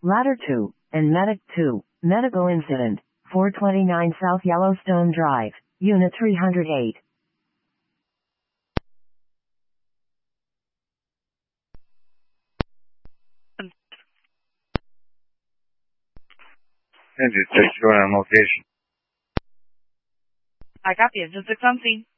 Ladder 2, and Medic 2, Medical Incident, 429 South Yellowstone Drive, Unit 308. Engine 6 going on location. I copy. Engine 6 on scene.